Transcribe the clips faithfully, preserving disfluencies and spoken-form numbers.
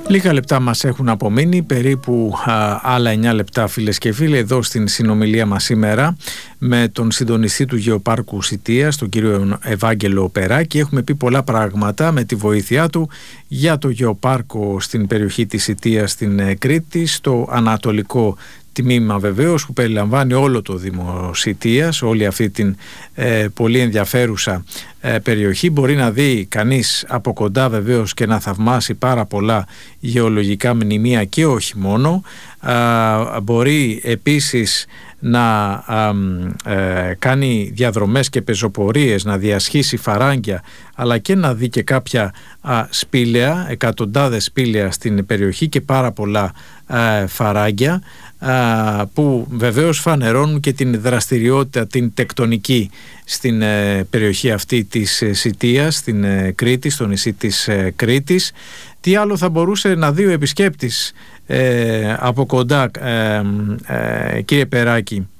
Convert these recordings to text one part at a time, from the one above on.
Λίγα λεπτά μας έχουν απομείνει, περίπου α, άλλα εννιά λεπτά, φίλες και φίλοι, εδώ στην συνομιλία μας σήμερα με τον συντονιστή του Γεωπάρκου Σιτίας, τον κύριο Ευάγγελο Περάκη. Έχουμε πει πολλά πράγματα με τη βοήθειά του για το Γεωπάρκο στην περιοχή της Σιτίας στην Κρήτη, στο ανατολικό τμήμα βεβαίως, που περιλαμβάνει όλο το Δήμο Σιτίας, όλη αυτή την ε, πολύ ενδιαφέρουσα ε, περιοχή. Μπορεί να δει κανείς από κοντά βεβαίως και να θαυμάσει πάρα πολλά γεωλογικά μνημεία και όχι μόνο. Α, μπορεί επίσης να α, ε, κάνει διαδρομές και πεζοπορίες, να διασχίσει φαράγγια, αλλά και να δει και κάποια α, σπήλαια, εκατοντάδες σπήλαια στην περιοχή και πάρα πολλά α, φαράγγια, που βεβαίως φανερώνουν και την δραστηριότητα, την τεκτονική στην ε, περιοχή αυτή της ε, Σιτίας, στην ε, Κρήτη, στο νησί της ε, Κρήτης. Τι άλλο θα μπορούσε να δει ο επισκέπτης ε, από κοντά, ε, ε, κύριε Περάκη?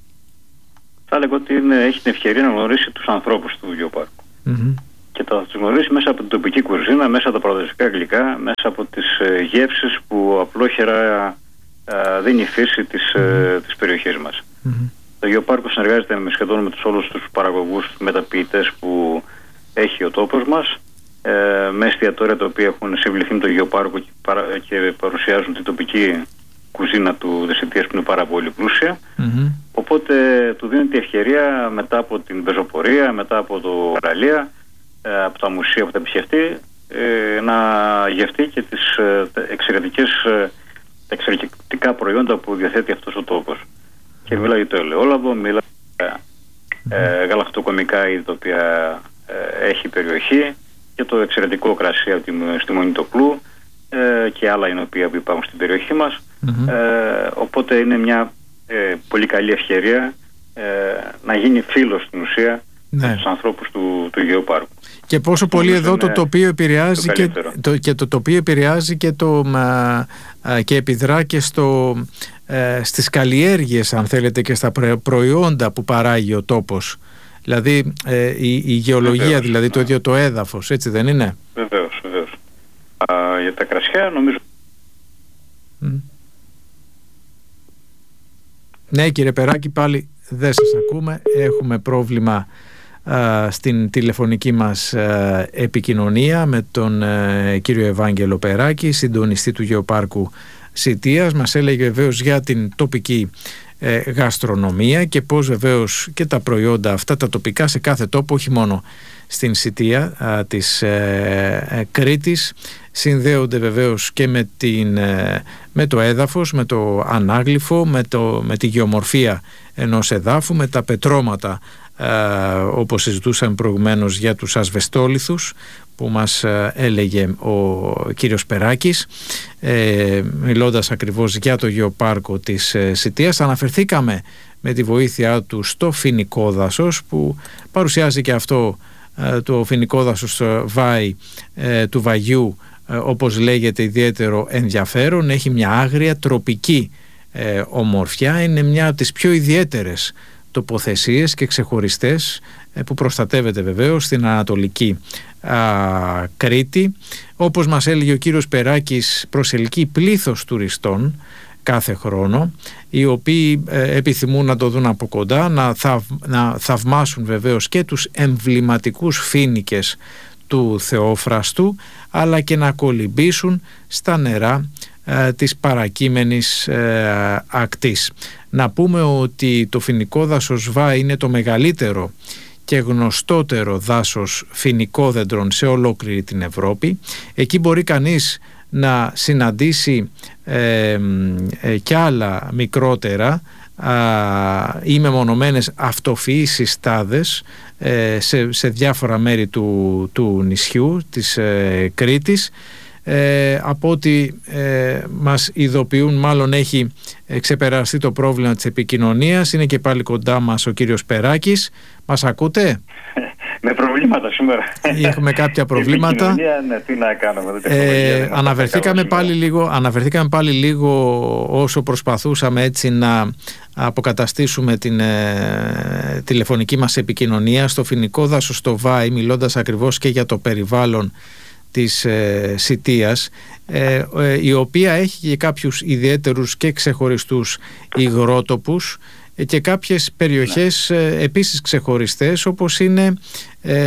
Θα λέγω ότι είναι, έχει την ευκαιρία να γνωρίσει τους ανθρώπους του Γεωπάρκου. Mm-hmm. Και θα τους γνωρίσει μέσα από την τοπική κουζίνα, μέσα από τα παραδοσιακά γλυκά, μέσα από τις ε, γεύσεις που απλόχερα δίνει η φύση της, mm-hmm. της περιοχής μας. Mm-hmm. Το Γεωπάρκο συνεργάζεται με σχεδόν με τους όλους τους παραγωγούς μεταποιητές που έχει ο τόπος μας, ε, με εστιατόρια τα οποία έχουν συμβληθεί με το Γεωπάρκο και, παρα, και παρουσιάζουν την τοπική κουζίνα του Δεσιτίας, που είναι πάρα πολύ πλούσια. Mm-hmm. Οπότε του δίνεται η ευκαιρία, μετά από την πεζοπορία, μετά από το παραλία, ε, από τα μουσεία που θα επισκεφτεί, ε, να γευτεί και τις ε, εξαιρετικές ε, τα εξαιρετικά προϊόντα που διαθέτει αυτός ο τόπος. Και μιλάει για το ελαιόλαδο, μιλάει για ε, γαλακτοκομικά είδη τα οποία ε, έχει η περιοχή, και το εξαιρετικό κρασί από τη, στη Μονιτοκλού ε, και άλλα οποία που υπάρχουν στην περιοχή μας. Mm-hmm. Ε, οπότε είναι μια ε, πολύ καλή ευκαιρία ε, να γίνει φίλος στην ουσία με τους ανθρώπους του, του Γεωπάρκου. Και πόσο πολύ εδώ το τοπίο επηρεάζει το και, το, και το τοπίο επηρεάζει και, το, α, α, και επιδρά και στο, ε, στις καλλιέργειες, αν θέλετε, και στα προϊόντα που παράγει ο τόπος. Δηλαδή ε, η, η γεωλογία, βεβαίως, δηλαδή το ίδιο το έδαφος, έτσι δεν είναι? Βεβαίως, βεβαίως. Α, για τα κρασιά νομίζω... Mm. Ναι, κύριε Περάκη, πάλι δεν σας ακούμε, έχουμε πρόβλημα στην τηλεφωνική μας επικοινωνία με τον κύριο Ευάγγελο Περάκη, συντονιστή του Γεωπάρκου Σιτίας. Μας έλεγε βεβαίως για την τοπική γαστρονομία και πώς βεβαίως και τα προϊόντα αυτά τα τοπικά σε κάθε τόπο, όχι μόνο στην Σιτία της Κρήτης, συνδέονται βεβαίως και με, την, με το έδαφος, με το ανάγλυφο, με, το, με τη γεωμορφία ενός εδάφου, με τα πετρώματα, Uh, όπως συζητούσαμε προηγουμένως για τους ασβεστόλιθους που μας uh, έλεγε ο κύριος Περάκης, ε, μιλώντας ακριβώς για το Γεωπάρκο της uh, Σιτίας. Αναφερθήκαμε με τη βοήθειά του στο φοινικό δάσος, που παρουσιάζει και αυτό uh, το φοινικό δάσος uh, Βάη uh, του Βαγιού, uh, όπως λέγεται, ιδιαίτερο ενδιαφέρον. Έχει μια άγρια τροπική uh, ομορφιά, είναι μια από τις πιο ιδιαίτερες τοποθεσίες και ξεχωριστές που προστατεύεται βεβαίως στην Ανατολική α, Κρήτη. Όπως μας έλεγε ο κύριος Περάκης, προσελκύει πλήθος τουριστών κάθε χρόνο, οι οποίοι ε, επιθυμούν να το δουν από κοντά, να, θαυ, να θαυμάσουν βεβαίως και τους εμβληματικούς φοίνικες του Θεόφραστου, αλλά και να κολυμπήσουν στα νερά ε, της παρακείμενης ε, ακτής. Να πούμε ότι το φοινικό δάσος Βάη είναι το μεγαλύτερο και γνωστότερο δάσος φοινικόδεντρων σε ολόκληρη την Ευρώπη. Εκεί μπορεί κανείς να συναντήσει ε, ε, και άλλα μικρότερα α, ή μεμονωμένες αυτοφυείς συστάδες ε, σε, σε διάφορα μέρη του, του νησιού της ε, Κρήτης. Ε, από ό,τι ε, μας ειδοποιούν, μάλλον έχει ε, ξεπεραστεί το πρόβλημα της επικοινωνίας. Είναι και πάλι κοντά μας ο κύριος Περάκης. Μας ακούτε? Με προβλήματα σήμερα. Έχουμε κάποια προβλήματα. Ναι, τι να κάνουμε, ε, αναφερθήκαμε, πάλι λίγο, αναφερθήκαμε πάλι λίγο όσο προσπαθούσαμε έτσι να αποκαταστήσουμε την ε, τηλεφωνική μας επικοινωνία στο φοινικό δάσος στο Βάη, μιλώντας ακριβώς και για το περιβάλλον της ε, Σιτίας, ε, ε, η οποία έχει και κάποιους ιδιαίτερους και ξεχωριστούς υγρότοπους και κάποιες περιοχές ναι. ε, επίσης ξεχωριστές, όπως είναι ε,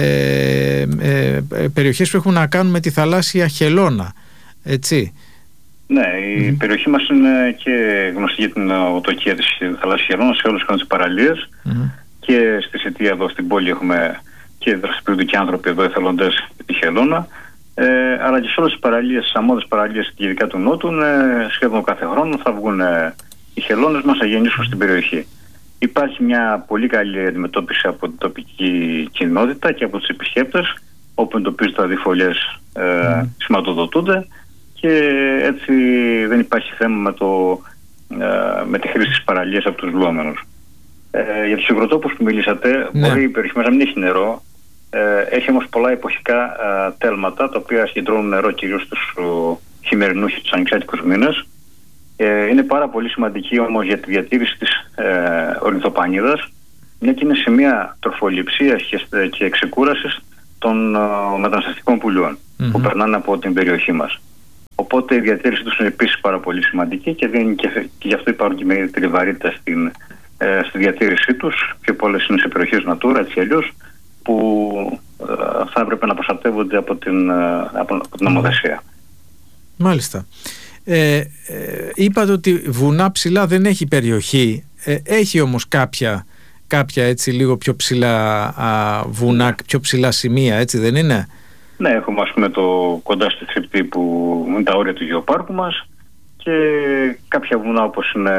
ε, ε, περιοχές που έχουν να κάνουν με τη θαλάσσια χελώνα, έτσι. Ναι, η mm. περιοχή μας είναι και γνωστή για την οτοκία της θαλάσσιας χελώνας σε όλες τις παραλίες mm. και στη Σιτία εδώ στην πόλη έχουμε και δραστηριοποιούνται και άνθρωποι εδώ εθελοντές για τη χελώνα, ε, αλλά και σε όλες τις παραλίες, τις αμμώδες παραλίες και ειδικά του Νότου, ε, σχεδόν κάθε χρόνο θα βγουν ε, οι χελώνες μας να γεννήσουν στην περιοχή. Υπάρχει μια πολύ καλή αντιμετώπιση από την τοπική κοινότητα και από τους επισκέπτες, όπου εντοπίζονται δηλαδή φωλιές ε, mm. σηματοδοτούνται και έτσι δεν υπάρχει θέμα με, το, ε, με τη χρήση της παραλίας από τους λουόμενους. Ε, για τους υγροτόπους που μιλήσατε, ναι. μπορεί η περιοχή μας να μην έχει νερό, ε, έχει όμως πολλά εποχικά ε, τέλματα, τα οποία συγκεντρώνουν νερό κυρίως στους χειμερινούς και τους ανοιξιάτικους μήνες. Ε, είναι πάρα πολύ σημαντική όμως για τη διατήρηση της ε, ορνηθοπανίδας, μια και είναι σημεία τροφοληψίας και, και εξεκούρασης των ε, μεταναστευτικών πουλιών mm-hmm. που περνάνε από την περιοχή μας. Οπότε η διατήρηση τους είναι επίσης πάρα πολύ σημαντική και, και, και γι' αυτό υπάρχουν και μεγαλύτερη βαρύτητα στην, ε, στη διατήρησή τους. Πιο πολλές είναι σε περιοχές Natura, έτσι αλλιώς, που ε, θα έπρεπε να προστατεύονται από την, ε, από, από την νομοθεσία. Μάλιστα. Ε, ε, είπατε ότι βουνά ψηλά δεν έχει περιοχή, ε, έχει όμως κάποια, κάποια έτσι λίγο πιο ψηλά α, βουνά, πιο ψηλά σημεία, έτσι δεν είναι? Ναι, έχουμε ας πούμε το κοντά στη Θρυπτή που είναι τα όρια του γεωπάρκου μας και κάποια βουνά όπως είναι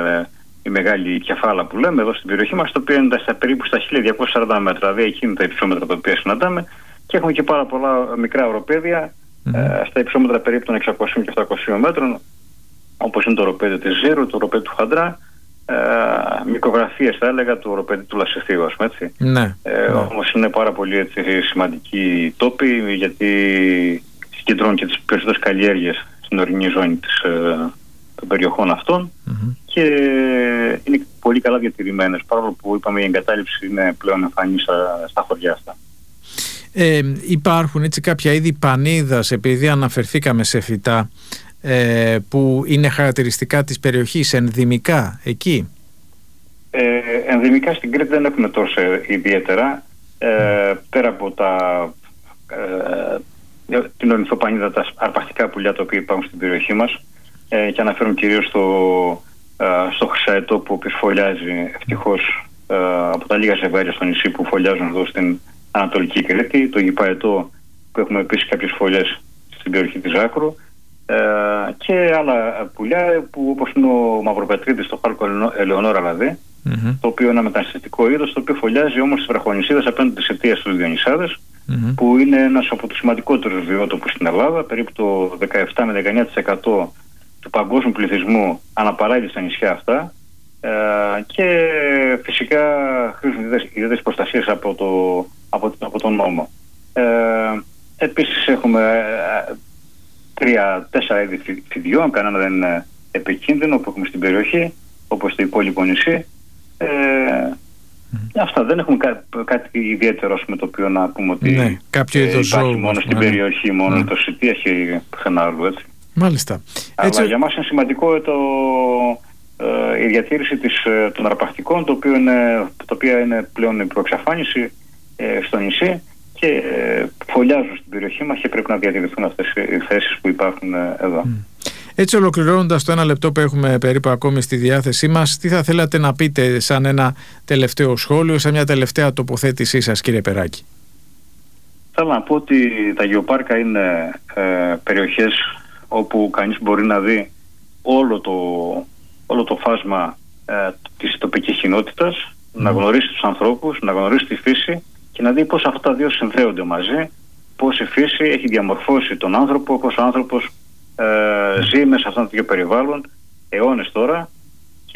η Μεγάλη Κεφάλα που λέμε εδώ στην περιοχή μας, το οποίο είναι στα περίπου στα χίλια διακόσια σαράντα μέτρα, δηλαδή εκεί είναι τα υψόμετρα τα οποία συναντάμε, και έχουμε και πάρα πολλά μικρά οροπέδια mm-hmm. ε, στα υψόμετρα περίπου των εξακοσίων και επτακοσίων μέτρων, όπως είναι το οροπέδιο της Ζήρου, το οροπέδιο του Χαντρά, ε, μικρογραφίες θα έλεγα του οροπέδιου του Λασιθίου, ας πούμε, έτσι. Ναι, ε, ναι. Όμως είναι πάρα πολύ έτσι, σημαντικοί τόποι, γιατί συγκεντρώνουν και τις περισσότερες καλλιέργειες στην ορεινή ζώνη της, ε, των περιοχών αυτών mm-hmm. και είναι πολύ καλά διατηρημένες, παρόλο που είπαμε η εγκατάλειψη είναι πλέον εμφανή στα, στα χωριά αυτά. Ε, υπάρχουν έτσι κάποια είδη πανίδας, επειδή αναφερθήκαμε σε φυτά, ε, που είναι χαρακτηριστικά της περιοχής, ενδυμικά εκεί? Ε, ενδυμικά στην Κρήτη δεν έχουμε τόσο ιδιαίτερα, ε, πέρα από τα, ε, την ορνηθοπανίδα, τα αρπακτικά πουλιά τα οποία υπάρχουν στην περιοχή μας, ε, και αναφέρουν κυρίως στο, ε, στο χρυσαετό που φωλιάζει ευτυχώς ε, από τα λίγα ζευγάρια στο νησί που φωλιάζουν εδώ στην Ανατολική Κρήτη, το γηπαετό που έχουμε επίσης κάποιες φωλιές στην περιοχή της Άκρου, ε, και άλλα πουλιά που όπως είναι ο Μαυροπετρίτης, το χάλκο Ελεονόρα δηλαδή, mm-hmm. το οποίο είναι ένα μεταναστευτικό είδος, το οποίο φωλιάζει όμως στις βραχονησίδες απέναντι της αιτίας στους Διονυσάδες, mm-hmm. που είναι ένας από τους σημαντικότερους βιότοπους στην Ελλάδα. Περίπου το δεκαεπτά με δεκαεννιά τοις εκατό του παγκόσμιου πληθυσμού αναπαράγει στα νησιά αυτά, ε, και φυσικά χρήζουν ιδιαίτερες προστασίες από, το, από, από τον νόμο. Ε, επίσης έχουμε ε, τρία-τέσσερα είδη φιδιών, κανένα δεν είναι επικίνδυνο που έχουμε στην περιοχή, όπως το υπόλοιπο νησί. Ε, mm. Αυτά, δεν έχουμε κά, κάτι ιδιαίτερο με το οποίο να πούμε ότι ναι, κάποιο ε, υπάρχει ζώο, μόνο στην ναι. περιοχή, μόνο ναι. το Σιτή έχει πουθενά άλλο, έτσι. Μάλιστα. Αλλά έτσι... για μας είναι σημαντικό το, ε, η διατήρηση της, των αρπακτικών, το οποίο είναι, το οποίο είναι πλέον η προεξαφάνιση ε, στο νησί και ε, φωλιάζουν στην περιοχή μας και πρέπει να διατηρηθούν αυτές οι θέσεις που υπάρχουν ε, εδώ. Mm. Έτσι, ολοκληρώνοντας το ένα λεπτό που έχουμε περίπου ακόμη στη διάθεσή μας, τι θα θέλατε να πείτε σαν ένα τελευταίο σχόλιο, σαν μια τελευταία τοποθέτησή σας, κύριε Περάκη? Θέλω να πω ότι τα γεωπάρκα είναι ε, περιοχές όπου κανείς μπορεί να δει όλο το, όλο το φάσμα ε, της τοπικής κοινότητας, mm. να γνωρίσει τους ανθρώπους, να γνωρίσει τη φύση και να δει πώς αυτά τα δύο συνδέονται μαζί, πώς η φύση έχει διαμορφώσει τον άνθρωπο, πώς ο άνθρωπος ε, ζει μέσα σε αυτό το δύο περιβάλλον αιώνες τώρα και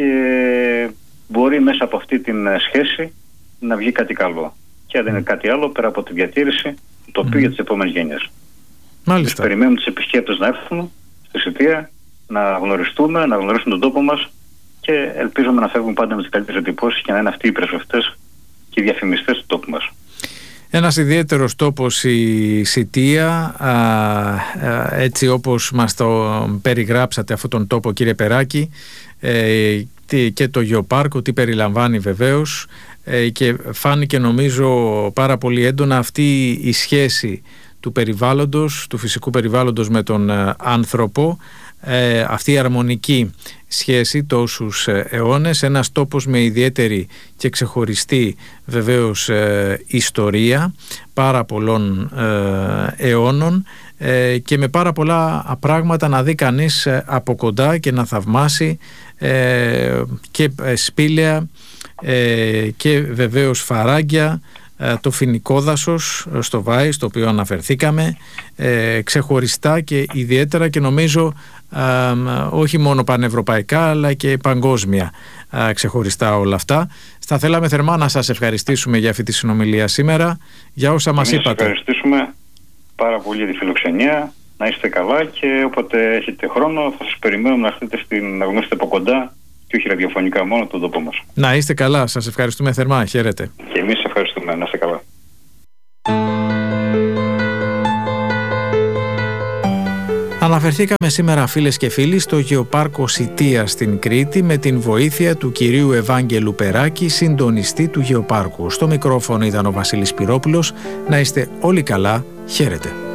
μπορεί μέσα από αυτή την σχέση να βγει κάτι καλό. Και δεν είναι κάτι άλλο πέρα από τη διατήρηση του τοπίου mm. για τις επόμενες γενιές. Μάλιστα. Περιμένουμε τους επισκέπτες να έρθουν στη Σιτία, να γνωριστούμε, να γνωρίσουν τον τόπο μας και ελπίζουμε να φεύγουν πάντα με τις καλύτερες εντυπώσεις και να είναι αυτοί οι πρεσβευτές και οι διαφημιστές του τόπου μας. Ένας ιδιαίτερος τόπος η Σιτία, α, α, έτσι όπως μας το περιγράψατε αυτόν τον τόπο, κύριε Περάκη, ε, και το γεωπάρκο, τι περιλαμβάνει βεβαίως, ε, και φάνηκε νομίζω πάρα πολύ έντονα αυτή η σχέση του περιβάλλοντος, του φυσικού περιβάλλοντος με τον ε, άνθρωπο, ε, αυτή η αρμονική σχέση τόσους ε, αιώνες, ένας τόπος με ιδιαίτερη και ξεχωριστή βεβαίως ε, ιστορία πάρα πολλών ε, αιώνων, ε, και με πάρα πολλά πράγματα να δει κανείς ε, από κοντά και να θαυμάσει, ε, και ε, σπήλαια ε, και βεβαίως φαράγγια, το φοινικό δάσος στο Βάη, στο οποίο αναφερθήκαμε, ε, ξεχωριστά και ιδιαίτερα, και νομίζω ε, όχι μόνο πανευρωπαϊκά αλλά και παγκόσμια ε, ξεχωριστά όλα αυτά. Θα θέλαμε θερμά να σας ευχαριστήσουμε για αυτή τη συνομιλία σήμερα, για όσα μας είπατε. Σας ευχαριστήσουμε πάρα πολύ για τη φιλοξενία, να είστε καλά, και όποτε έχετε χρόνο θα σας περιμένουμε να έρθετε στην, να γνώσετε από κοντά και όχι ραδιοφωνικά μόνο τον τόπο μας. Να είστε καλά, σας ευχαριστούμε θερμά, χαίρετε. Και εμείς ευχαριστούμε, να είστε καλά. Αναφερθήκαμε σήμερα, φίλες και φίλοι, στο Γεωπάρκο Σιτία στην Κρήτη με την βοήθεια του κυρίου Ευάγγελου Περάκη, συντονιστή του Γεωπάρκου. Στο μικρόφωνο ήταν ο Βασίλης Πυρόπουλος. Να είστε όλοι καλά, χαίρετε.